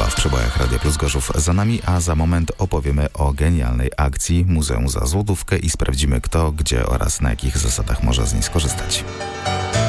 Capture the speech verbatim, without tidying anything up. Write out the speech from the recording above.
Chyba w przebojach Radia Plus Gorzów za nami, a za moment opowiemy o genialnej akcji Muzeum za Złotówkę i sprawdzimy kto, gdzie oraz na jakich zasadach może z niej skorzystać.